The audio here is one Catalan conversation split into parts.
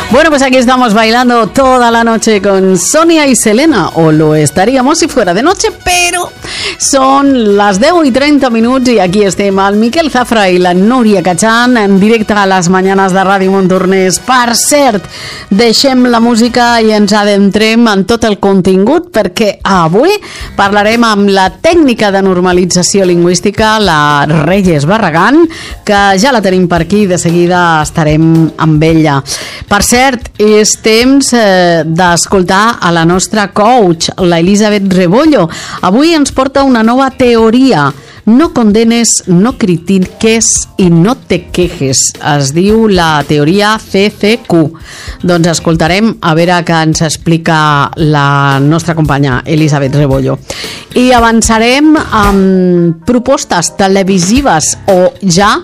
Bueno, pues aquí estamos bailando toda la noche con Sonia y Selena, o lo estaríamos si fuera de noche, pero són les 10:30 i aquí estem el Miquel Zafra i la Núria Cachan en directe a les mañanes de Ràdio Montornès. Per cert, deixem la música i ens adentrem en tot el contingut, perquè avui parlarem amb la tècnica de normalització lingüística, la Reyes Barragán, que ja la tenim per aquí, de seguida estarem amb ella. Per cert, és temps d'escoltar a la nostra coach, la Elisabet Rebollo. Avui ens porta una nova teoria. No condenes, no critiques i no te quejes. Es diu la teoria CCQ. Doncs escoltarem a veure què ens explica la nostra companya Elisabet Rebollo. I avançarem amb propostes televisives o ja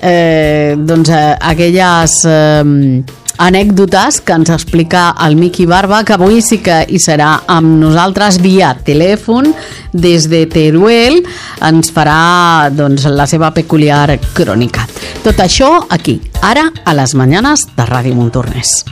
aquelles anècdotes que ens explica el Miqui Barba, que avui sí que hi serà amb nosaltres via telèfon des de Teruel. Ens farà la seva peculiar crònica. Tot això aquí, ara, a les mañanes de Ràdio Montornès.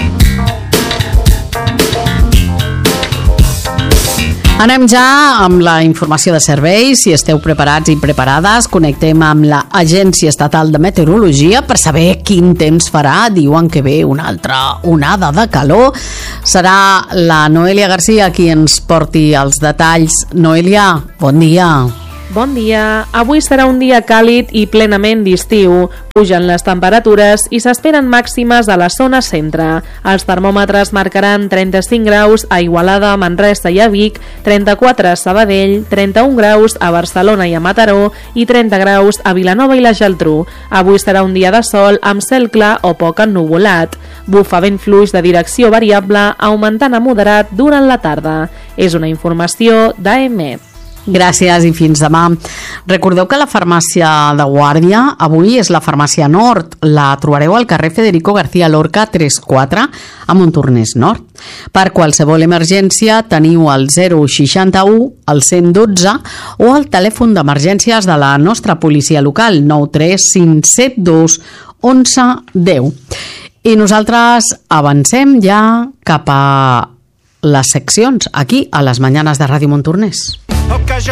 Anem ja amb la informació de serveis. Si esteu preparats i preparades, connectem amb l'Agència Estatal de Meteorologia per saber quin temps farà. Diuen que ve una altra onada de calor. Serà la Noelia Garcia qui ens porti els detalls. Noelia, bon dia. Bon dia. Avui serà un dia càlid i plenament d'estiu. Pugen les temperatures i s'esperen màximes a la zona centre. Els termòmetres marcaran 35 graus a Igualada, Manresa i a Vic, 34 a Sabadell, 31 graus a Barcelona i a Mataró i 30 graus a Vilanova i la Geltrú. Avui serà un dia de sol amb cel clar o poc ennuvolat. Bufa vent fluix de direcció variable, augmentant a moderat durant la tarda. És una informació d'AEMET. Gràcies i fins demà. Recordeu que la farmàcia de Guàrdia avui és la farmàcia Nord. La trobareu al carrer Federico García Lorca 34 a Montornès Nord. Per qualsevol emergència teniu el 061, el 112 o el telèfon d'emergències de la nostra policia local 93572 1110. I nosaltres avancem ja cap a les seccions aquí a les mañanes de Ràdio Montornès.